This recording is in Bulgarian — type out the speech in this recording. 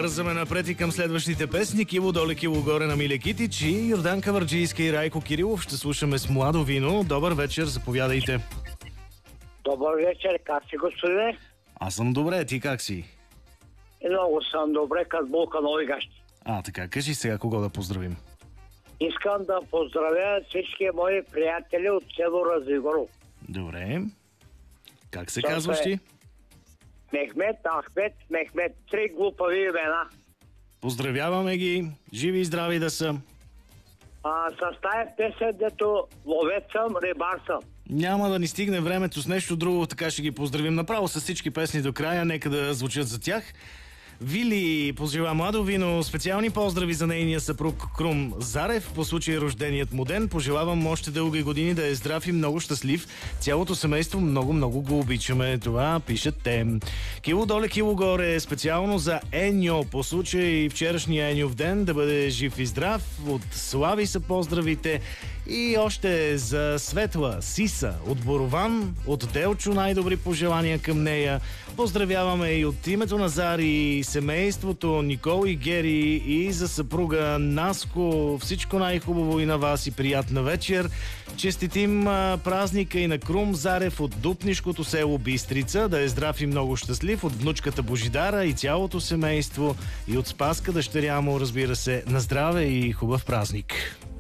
Бързаме напред и към следващите песни. Кило доле, кило горе на Миле Китич и Йордан Каварджийска и Райко Кирилов. Ще слушаме с Младо вино. Добър вечер, заповядайте. Добър вечер, как си, господине? Аз съм добре, ти как си? Много съм добре, като булка нови гащи. Така, кажи сега кого да поздравим. Искам да поздравя всички мои приятели от село Развигоров. Добре. Как се казваш ти? Мехмет, Ахмет, Мехмет. 3 глупави имена. Поздравяваме ги. Живи и здрави да са. С тая песен, дето ловец съм, рибар съм. Няма да ни стигне времето с нещо друго, така ще ги поздравим направо с всички песни до края. Нека да звучат за тях. Вили пожела Младо вино. Специални поздрави за нейния съпруг Крум Зарев по случай рожденият му ден. Пожелавам още дълги години да е здрав и много щастлив. Цялото семейство много го обичаме. Това пишат те. Кило доле, кило горе. Специално за Еньо по случай вчерашния Еньов ден. Да бъде жив и здрав. От Слави са поздравите. И още за Светла Сиса от Борован, от Делчо най-добри пожелания към нея. Поздравяваме и от името на Зари, семейството Никол и Гери и за съпруга Наско. Всичко най-хубаво и на вас и приятна вечер. Честитим празника и на Крум Зарев от Дупнишкото село Бистрица. Да е здрав и много щастлив. От внучката Божидара и цялото семейство. И от Спаска дъщеря му, разбира се, на здраве и хубав празник.